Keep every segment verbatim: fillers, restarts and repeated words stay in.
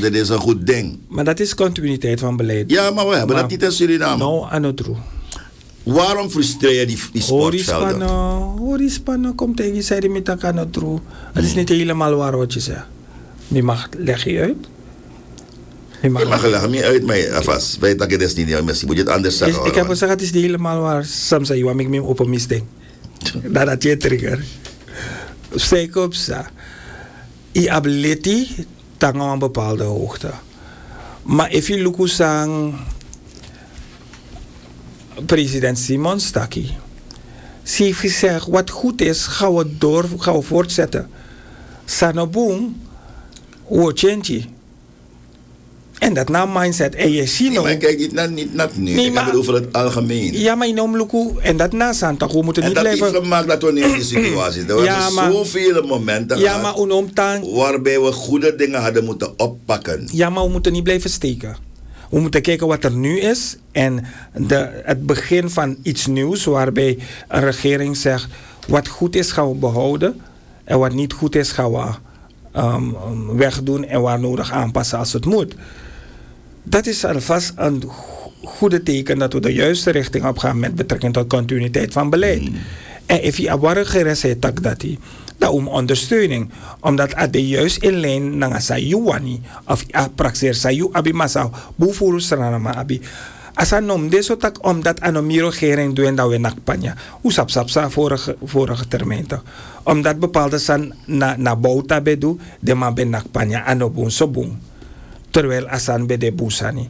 dit is een goed ding. Maar dat is continuïteit van beleid. Ja, maar we hebben maar, dat niet in Suriname. Nou, aan het roe. Waarom frustreer je die, die sportvelden? Horispannen, kom tegen je zijde met elkaar aan het roe. Het is niet helemaal waar wat je zegt. Je mag, leg je uit. Je mag, je mag leggen me uit, maar alvast. Weet dat je dat niet, misschien moet je het anders zeggen. Is, ik heb gezegd, het is niet helemaal waar. Soms zei je, wat ik me op een misding. Dat dat je trigger. Steek op, sa. Je ability, tang aan een bepaalde hoogte. Maar if je lukt sang president Simon Staki, ze heeft gezegd, wat goed is, gaan we door, gaan we voortzetten. Sanoboom, we change. En dat na mindset. En je ziet nee, maar kijk niet naar niet, niet nu. Nee, ik heb het over het algemeen. Ja, maar je noemt Luku. En dat na Santa, we moeten en niet dat blijven. En dat heeft gemaakt dat we in die situatie zitten. Er ja, waren zoveel momenten ja, maar unomtaan, waarbij we goede dingen hadden moeten oppakken. Ja, maar we moeten niet blijven steken. We moeten kijken wat er nu is. En de, het begin van iets nieuws waarbij een regering zegt, wat goed is gaan we behouden. En wat niet goed is gaan we um, wegdoen en waar nodig aanpassen als het moet. Dat is alvast een goede teken dat we de juiste richting op gaan met betrekking tot continuïteit van beleid. Mm. En als je aware gerese tak dat hij, dan om ondersteuning, omdat at de juist in lijn nanga sayu wani of a praxer sayu abi masa bufuru stranama abi. Asa nom deso tak omdat anomiro regering doen dat we nakpanya. Hoe sap sap sa vorige vorige termijn toch? Omdat bepaalde san na na bouta bedu de ma ben nakpanya anobun sobun. Terwijl asan bij de busani.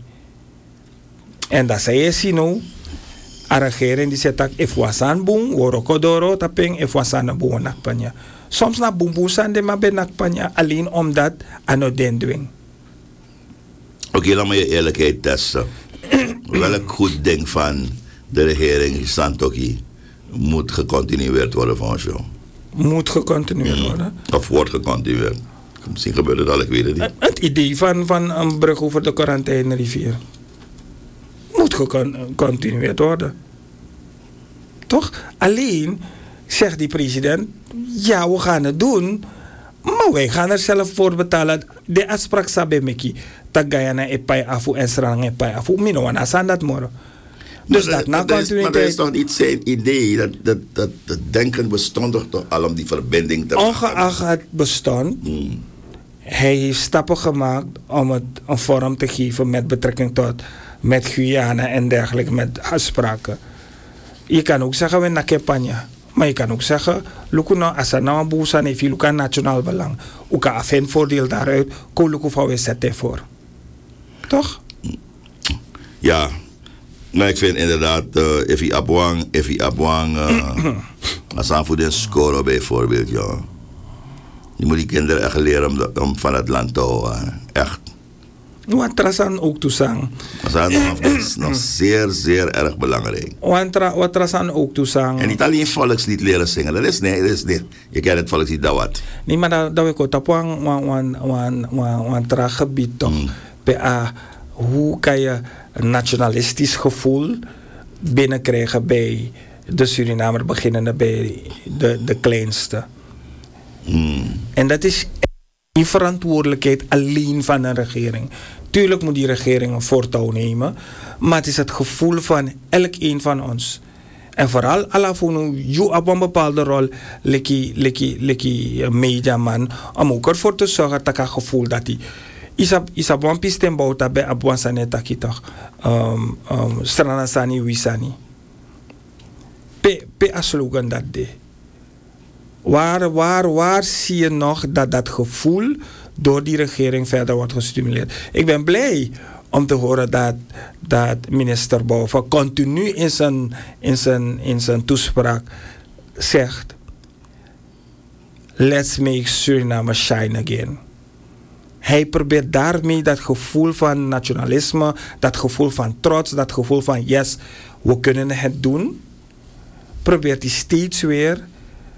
En dat zei je sino, a regering die zegt dat if wasan boom, worokodoro taping, if wasan boom nakpanya. Soms na boom busan de maar bij nakpanya alleen omdat ano den doen. Oké, okay, laat me je eerlijkheid testen. Welk goed ding van de regering Santoki moet gecontinueerd worden volgens jou? Moet gecontinueerd mm. worden? Of wordt gecontinueerd? Misschien gebeurt het al, ik weet het niet. Het idee van, van een brug over de quarantaine-rivier moet gecontinueerd worden. Toch? Alleen zegt die president, ja, we gaan het doen, maar wij gaan er zelf voor betalen. De afspraak sabe meki, dat Guyana epai afu en Srang epai afu, minoana san dat moro. Dus maar dat na continuïteit. Maar dat is toch niet zijn idee, dat, dat, dat, dat denken bestond toch, toch al om die verbinding te maken? Ongeacht het bestond, hmm. Hij heeft stappen gemaakt om het een vorm te geven met betrekking tot met Guyana en dergelijke, met afspraken. Je kan ook zeggen, we naar campagne. Maar je kan ook zeggen, Lukuno Asana Busan heeft Luka nationaal belang. Uka afin voordeel daaruit, ko Luku van we zetten voor. Toch? Ja, maar ik vind inderdaad, uh, if je abwang, if je abwang, uh, Asan voor de score bijvoorbeeld, ja. Je moet die kinderen echt leren om, de, om van het land te houden. Echt. Wat Trasan ook toezang. Dat is nog zeer, zeer erg belangrijk. Wat Trasan ook toezang. En niet alleen volkslied leren zingen. Dat is niet, dat is niet. Je kent het volkslied dat wat. Nee, maar dat we ook op een gebied toch. Hoe kan je een nationalistisch gevoel binnenkrijgen bij de Surinamer, beginnende bij de, de kleinste? Hmm. En dat is niet verantwoordelijkheid alleen van een regering. Tuurlijk moet die regering een voortouw nemen, maar het is het gevoel van elk een van ons. En vooral alafunu je op een bepaalde rol leki leki leki mediaman om ook ervoor te zorgen dat het gevoel dat hij isab isab one pistem bouta bij abwansane takitach um um stranasani wisani pe pe aslogan dat de. Waar, waar, waar zie je nog dat dat gevoel door die regering verder wordt gestimuleerd? Ik ben blij om te horen dat, dat minister Bouwva continu in zijn, in, zijn, in zijn toespraak zegt: let's make Suriname shine again. Hij probeert daarmee dat gevoel van nationalisme, dat gevoel van trots, dat gevoel van yes, we kunnen het doen. Probeert hij steeds weer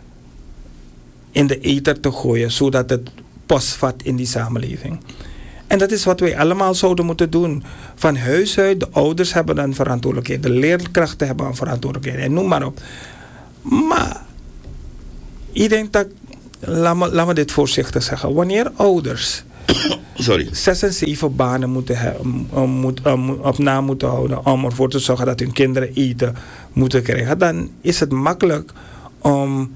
in de ether te gooien, zodat het postvat in die samenleving. En dat is wat wij allemaal zouden moeten doen. Van huis uit, de ouders hebben een verantwoordelijkheid, de leerkrachten hebben een verantwoordelijkheid, en noem maar op. Maar ik denk dat, laat me, laat me dit voorzichtig zeggen, wanneer ouders Sorry. zes en zeven banen moeten he, um, moet, um, op na moeten houden om ervoor te zorgen dat hun kinderen eten moeten krijgen, dan is het makkelijk om,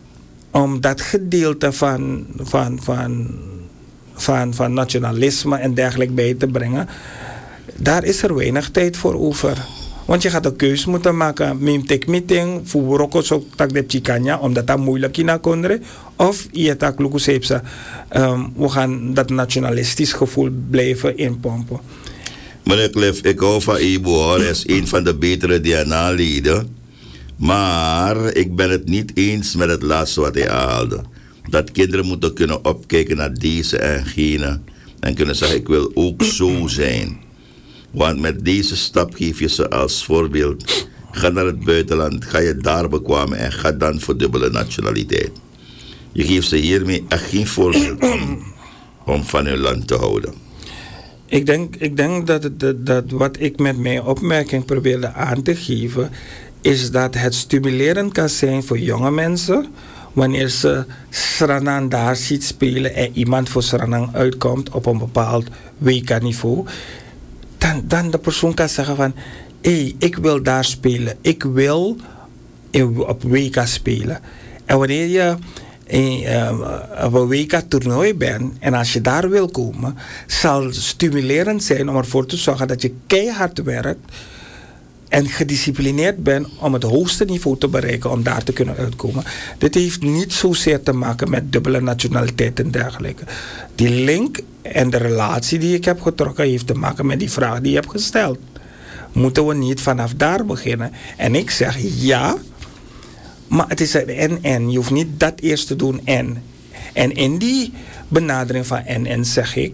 om dat gedeelte van, van, van, van, van nationalisme en dergelijke bij te brengen. Daar is er weinig tijd voor over. Want je gaat een keuze moeten maken. Neem tek meeting voor Morocco zo tak de chikanya omdat dat moeilijk is na kondre. Of je tak lukusepsa. Um, we gaan dat nationalistisch gevoel blijven inpompen. Meneer Cliff, ik hou van Ibu hoor. Hij is een van de betere D N A-leden. Maar ik ben het niet eens met het laatste wat hij haalde. Dat kinderen moeten kunnen opkijken naar deze en gene. En kunnen zeggen, ik wil ook zo zijn. Want met deze stap geef je ze als voorbeeld. Ga naar het buitenland, ga je daar bekwamen en ga dan voor dubbele nationaliteit. Je geeft ze hiermee echt geen voorbeeld om, om van hun land te houden. Ik denk, ik denk dat, het, dat wat ik met mijn opmerking probeerde aan te geven, is dat het stimulerend kan zijn voor jonge mensen wanneer ze Sranang daar ziet spelen en iemand voor Sranang uitkomt op een bepaald W K-niveau. Dan, dan de persoon kan zeggen van, hé, hey, ik wil daar spelen. Ik wil op W K spelen. En wanneer je in, uh, op een W K-toernooi bent en als je daar wil komen, zal het stimulerend zijn om ervoor te zorgen dat je keihard werkt en gedisciplineerd bent om het hoogste niveau te bereiken om daar te kunnen uitkomen. Dit heeft niet zozeer te maken met dubbele nationaliteit en dergelijke. Die link en de relatie die ik heb getrokken heeft te maken met die vraag die je hebt gesteld. Moeten we niet vanaf daar beginnen? En ik zeg ja, maar het is een en-en. Je hoeft niet dat eerst te doen en. En in die benadering van en-en zeg ik,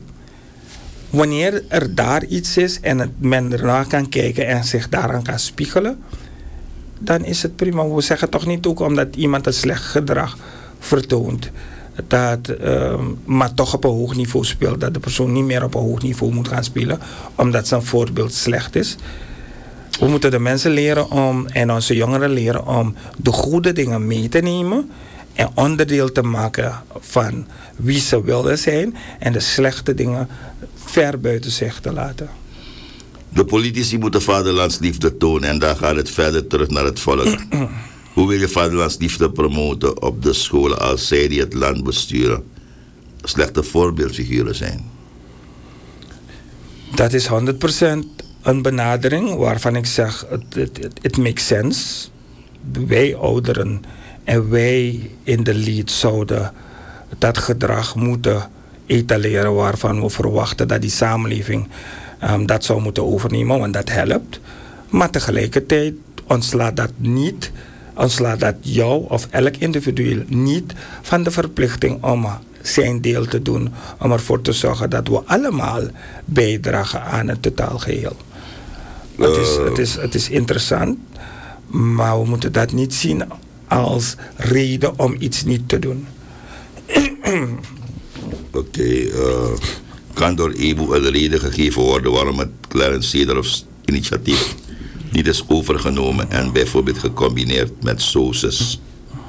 wanneer er daar iets is en het men ernaar kan kijken en zich daaraan kan spiegelen, dan is het prima. We zeggen toch niet ook omdat iemand een slecht gedrag vertoont, dat, uh, maar toch op een hoog niveau speelt, dat de persoon niet meer op een hoog niveau moet gaan spelen, omdat zijn voorbeeld slecht is. We moeten de mensen leren om, en onze jongeren leren om de goede dingen mee te nemen en onderdeel te maken van wie ze willen zijn en de slechte dingen ver buiten zich te laten. De politici moeten vaderlandsliefde tonen en daar gaat het verder terug naar het volk. Hoe wil je vaderlandsliefde promoten op de scholen als zij die het land besturen slechte voorbeeldfiguren zijn? Dat is honderd procent een benadering waarvan ik zeg, it makes sense. Wij ouderen en wij in de lead zouden dat gedrag moeten etaleren waarvan we verwachten dat die samenleving um, dat zou moeten overnemen, want dat helpt. Maar tegelijkertijd ontslaat dat niet, ontslaat dat jou of elk individu niet van de verplichting om zijn deel te doen, om ervoor te zorgen dat we allemaal bijdragen aan het totaalgeheel. Uh. Het, is, het, is, het is interessant, maar we moeten dat niet zien als reden om iets niet te doen. Oké, okay, uh, kan door Ibu een reden gegeven worden waarom het Clarence Seedorf's initiatief niet is overgenomen en bijvoorbeeld gecombineerd met S O S E S?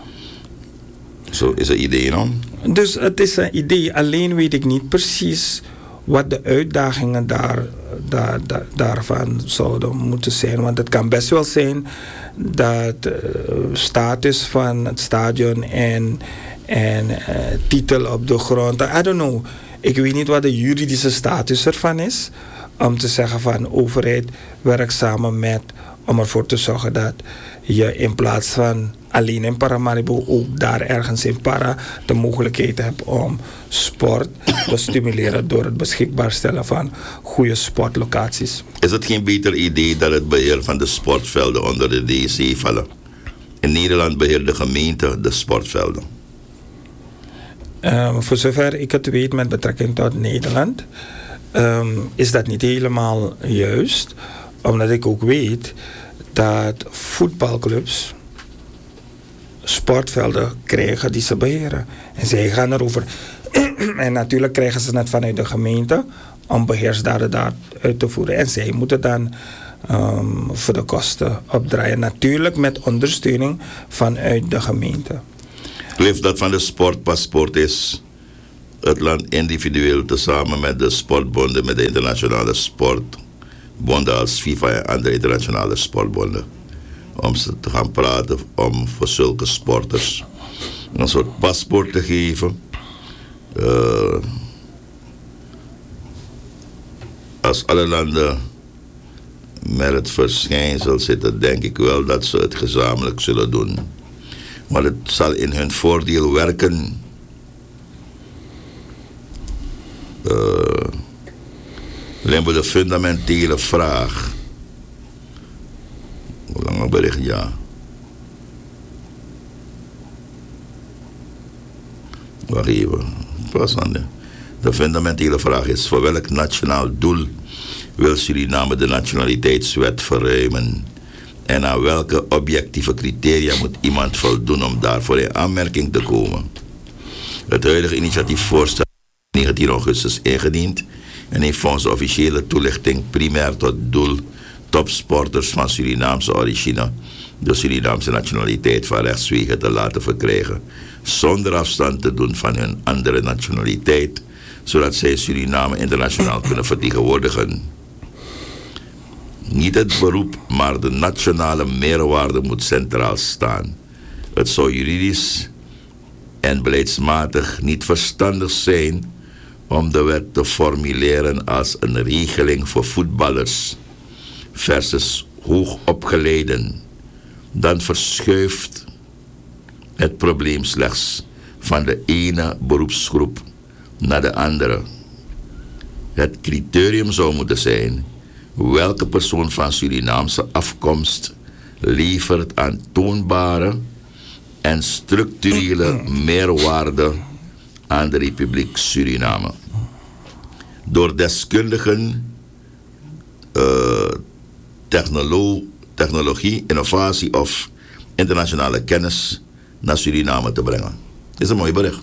Zo is een idee, no? Dus het is een idee, alleen weet ik niet precies wat de uitdagingen daar, daar, daar, daarvan zouden moeten zijn. Want het kan best wel zijn dat de uh, status van het stadion en, en uh, titel op de grond, I don't know. Ik weet niet wat de juridische status ervan is. Om te zeggen van overheid werkt samen met, om ervoor te zorgen dat je in plaats van alleen in Paramaribo ook daar ergens in Para de mogelijkheid hebt om sport te stimuleren door het beschikbaar stellen van goede sportlocaties. Is het geen beter idee dat het beheer van de sportvelden onder de D C vallen? In Nederland beheert de gemeente de sportvelden. Um, voor zover ik het weet met betrekking tot Nederland, um, is dat niet helemaal juist. Omdat ik ook weet dat voetbalclubs sportvelden krijgen die ze beheren. En zij gaan erover. En natuurlijk krijgen ze het vanuit de gemeente om beheersdaden daar uit te voeren. En zij moeten dan um, voor de kosten opdraaien. Natuurlijk met ondersteuning vanuit de gemeente. Cliff, dat van de sportpaspoort is het land individueel tezamen met de sportbonden, met de internationale sportbonden als FIFA en andere internationale sportbonden, om ze te gaan praten om voor zulke sporters een soort paspoort te geven. Uh, als alle landen met het verschijnsel zitten, denk ik wel dat ze het gezamenlijk zullen doen. Maar het zal in hun voordeel werken. Uh, alleen voor de fundamentele vraag. Hoe lang een bericht? Ja. Wacht even. Pas aan de. De fundamentele vraag is: voor welk nationaal doel wil Suriname de nationaliteitswet verruimen? En aan welke objectieve criteria moet iemand voldoen om daarvoor in aanmerking te komen? Het huidige initiatiefvoorstel is negentien augustus ingediend en heeft volgens de officiële toelichting primair tot doel topsporters van Surinaamse origine de Surinaamse nationaliteit van rechtswege te laten verkrijgen, zonder afstand te doen van hun andere nationaliteit, zodat zij Suriname internationaal kunnen vertegenwoordigen. Niet het beroep, maar de nationale meerwaarde moet centraal staan. Het zou juridisch en beleidsmatig niet verstandig zijn om de wet te formuleren als een regeling voor voetballers versus hoogopgeleiden. Dan verschuift het probleem slechts van de ene beroepsgroep naar de andere. Het criterium zou moeten zijn: welke persoon van Surinaamse afkomst levert aantoonbare en structurele meerwaarde aan de Republiek Suriname. Door deskundigen, uh, technolo- technologie, innovatie of internationale kennis naar Suriname te brengen. Dat is een mooi bericht.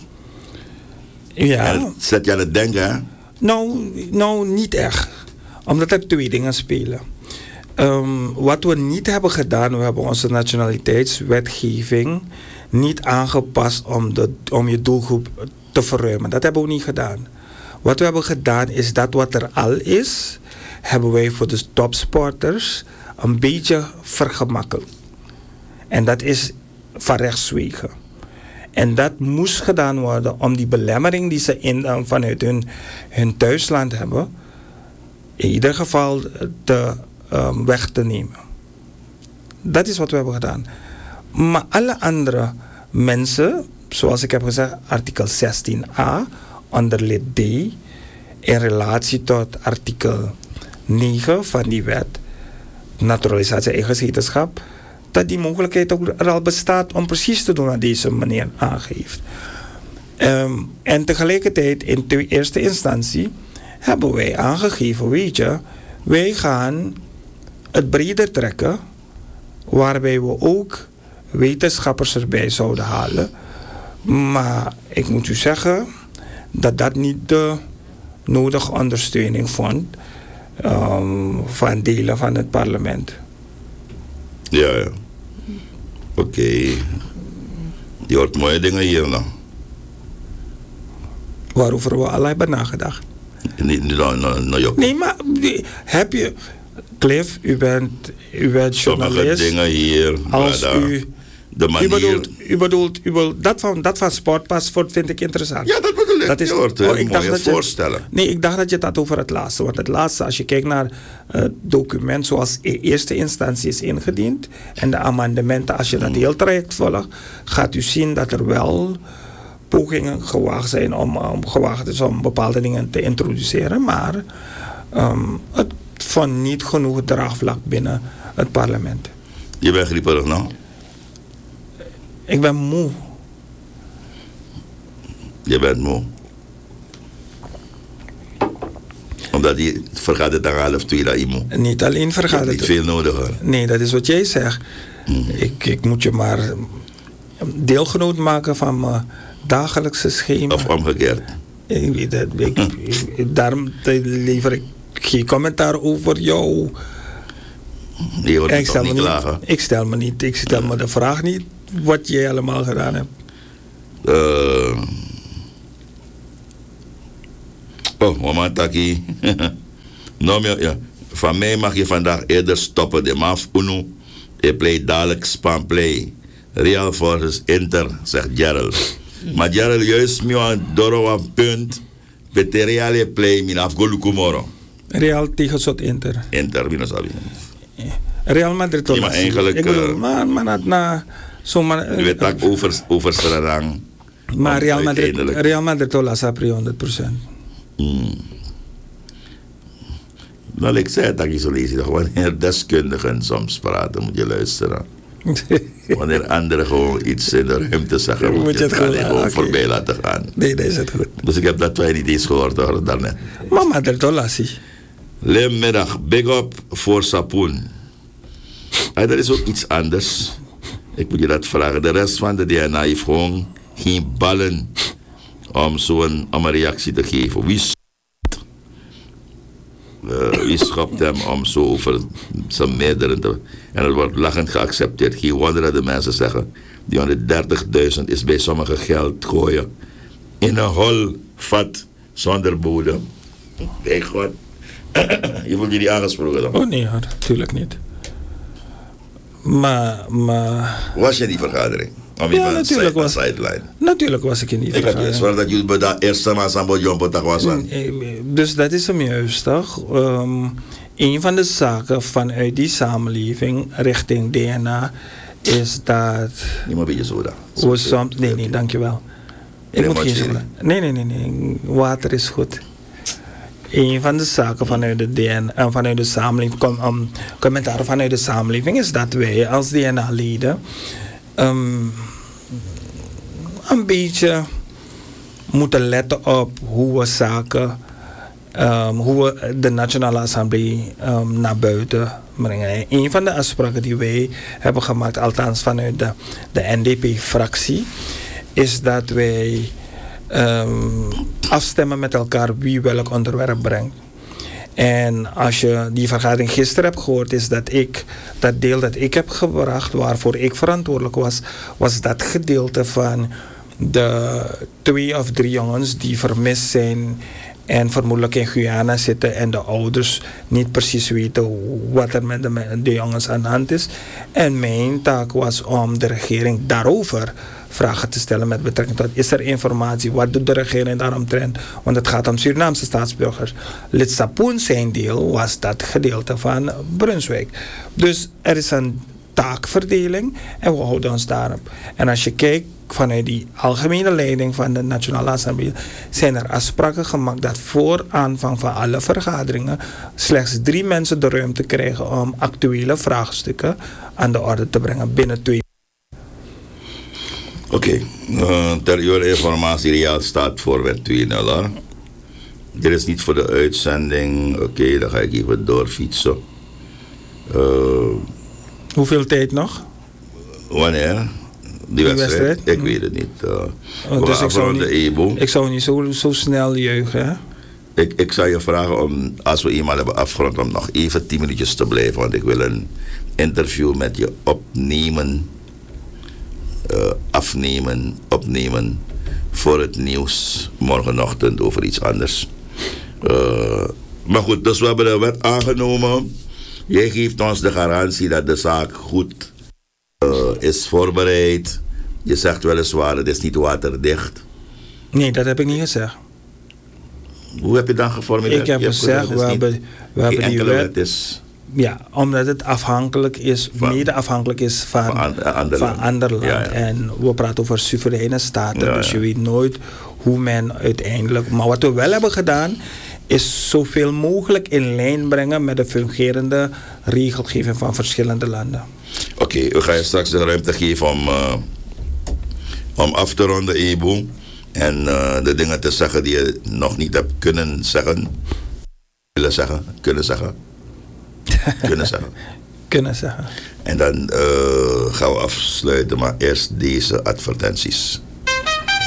Ja. En het zet je aan het denken, hè? Nou, nou, niet echt. Omdat er twee dingen spelen. Um, wat we niet hebben gedaan, we hebben onze nationaliteitswetgeving niet aangepast om, de, om je doelgroep te verruimen. Dat hebben we niet gedaan. Wat we hebben gedaan is dat wat er al is, hebben wij voor de topsporters een beetje vergemakkeld. En dat is van rechtswege. En dat moest gedaan worden om die belemmering die ze in, vanuit hun, hun thuisland hebben, in ieder geval te, um, weg te nemen. Dat is wat we hebben gedaan. Maar alle andere mensen, zoals ik heb gezegd, artikel zestien a, onder lid D, in relatie tot artikel negen van die wet, naturalisatie eigen zetenschap, dat die mogelijkheid ook er al bestaat om precies te doen wat deze meneer aangeeft. Um, en tegelijkertijd, in de eerste instantie, hebben wij aangegeven, weet je, wij gaan het breder trekken, waarbij we ook wetenschappers erbij zouden halen. Maar ik moet u zeggen dat dat niet de nodige ondersteuning vond um, van delen van het parlement. Ja, ja. Oké. Okay. Je hoort mooie dingen hier nog. Waarover we al hebben nagedacht. Niet nou, nou, nou, nee, maar heb je... Cliff, u bent, u bent journalist. Sommige dingen hier. Als maar u... De manier... U bedoelt, u bedoelt, u bedoelt dat, van, dat van sportpaspoort vind ik interessant. Ja, dat bedoel ik. Dat is, je hoort oh, ik mooie dacht voorstellen. Je, nee, ik dacht dat je het had over het laatste. Want het laatste, als je kijkt naar het uh, document zoals in eerste instantie is ingediend en de amendementen, als je dat heel traject volgt, gaat u zien dat er wel pogingen gewaagd zijn om, om, gewaagd is om bepaalde dingen te introduceren. Maar um, het vond niet genoeg draagvlak binnen het parlement. Je bent grieperig, nou? Ik ben moe. Je bent moe. Omdat die vergaat het dan half twee dat je moe. Niet alleen vergaat het. Niet veel nodig. Nee, dat is wat jij zegt. Mm. Ik, ik moet je maar deelgenoot maken van mijn dagelijkse schema. Of omgekeerd. Ik weet het. Ik, ik, daarom lever ik geen commentaar over jou. Je hoort het toch niet klagen? Ik stel me niet. Ik stel me de vraag niet wat jij allemaal gedaan hebt. Uh, Oh, mama Taki. Nou, ja. Van mij mag je vandaag eerder stoppen. De maf uno. Je play dadelijk span play. Real versus Inter, zegt Gerald. Maar Gerald, juist nu aan Doro een punt. Met de Real play, min afgolu kumoro. Real tegen Zot Inter. Inter, minus abi. Real Madrid toch? Ja, maar eigenlijk... Ik bedoel, maar, maar na... na zo maar... Je weet dat over, over Serrang. Maar Real Madrid, Real Madrid toch la sapri honderd procent. Hmm. Nou, ik zei dat ik zo lees. Wanneer deskundigen soms praten, moet je luisteren. Wanneer anderen gewoon iets in de ruimte zeggen, moet, moet je het gewoon, gewoon okay. voorbij laten gaan. Nee, dat is het goed. Dus ik heb dat twee niet eens gehoord hoor, daarnet. Mama, dat toch lassie. Lemiddag, big up voor Sapoen. Ah, dat is ook iets anders. Ik moet je dat vragen. De rest van de D N A heeft gewoon geen ballen om zo'n om een reactie te geven. Wie Uh, wie schopt hem om zo over zijn meerdere te... En het wordt lachend geaccepteerd. Geen wonder dat de mensen zeggen... die honderddertigduizend is bij sommigen geld gooien... in een hol vat zonder bodem. Bij God. Je voelt je niet aangesproken dan? Oh nee hoor, natuurlijk niet. Maar... maar... Was je die vergadering? Om ja, natuurlijk was, sideline. Natuurlijk was ik in die vergadering. Ik had je dat je bij dat eerste maand aan Bodjompo was. Dus dat is hem juist toch. Um, een van de zaken vanuit die samenleving richting D N A is dat... Niet maar een beetje soda. We soms, nee, nee, dankjewel. Ik moet geen soda. Nee, nee, nee, nee. Water is goed. Een van de zaken vanuit de D N A, vanuit de samenleving, com, um, commentaar vanuit de samenleving is dat wij als D N A-leden um, een beetje moeten letten op hoe we zaken, um, hoe we de Nationale Assemblée um, naar buiten brengen. Een van de afspraken die wij hebben gemaakt, althans vanuit de, de N D P-fractie, is dat wij um, afstemmen met elkaar wie welk onderwerp brengt. En als je die vergadering gisteren hebt gehoord, is dat ik, dat deel dat ik heb gebracht, waarvoor ik verantwoordelijk was, was dat gedeelte van de twee of drie jongens die vermist zijn en vermoedelijk in Guyana zitten en de ouders niet precies weten wat er met de, de jongens aan de hand is. En mijn taak was om de regering daarover vragen te stellen met betrekking tot, is er informatie, wat doet de regering daaromtrent, want het gaat om Surinaamse staatsburgers. Lid Sapoen zijn deel was dat gedeelte van Brunswijk. Dus er is een taakverdeling en we houden ons daarop. En als je kijkt vanuit die algemene leiding van de Nationale Assemblée, zijn er afspraken gemaakt dat voor aanvang van alle vergaderingen slechts drie mensen de ruimte krijgen om actuele vraagstukken aan de orde te brengen binnen twee. Oké, okay. uh, ter uw informatie, Real staat voor met twee nul. Dit is niet voor de uitzending. Oké, okay, dan ga ik even doorfietsen. Uh, Hoeveel tijd nog? Wanneer? Die wedstrijd? wedstrijd? Ik hmm. weet het niet. Uh, oh, dus ik zou niet, ik zou niet zo, zo snel juichen, hè? Ik, ik zou je vragen om, als we eenmaal hebben afgerond, om nog even tien minuutjes te blijven. Want ik wil een interview met je opnemen. Uh, afnemen, opnemen voor het nieuws morgenochtend over iets anders. Uh, maar goed, dus we hebben de wet aangenomen. Jij geeft ons de garantie dat de zaak goed uh, is voorbereid. Je zegt weliswaar, het is niet waterdicht. Nee, dat heb ik niet gezegd. Hoe heb je dan geformuleerd? Ik heb gezegd, we hebben, we hebben die wet... wet is, ja, omdat het afhankelijk is, van, mede afhankelijk is van, van, an, ander, van ander land. Ja, ja. En we praten over soevereine staten, ja, dus je ja. weet nooit hoe men uiteindelijk... Maar wat we wel hebben gedaan, is zoveel mogelijk in lijn brengen met de fungerende regelgeving van verschillende landen. Oké, okay, we gaan je straks de ruimte geven om, uh, om af te ronden, Ebo. En uh, de dingen te zeggen die je nog niet hebt kunnen zeggen. Willen zeggen, kunnen zeggen. Kunnen zeggen. Kunnen zeggen. En dan uh, gaan we afsluiten, maar eerst deze advertenties.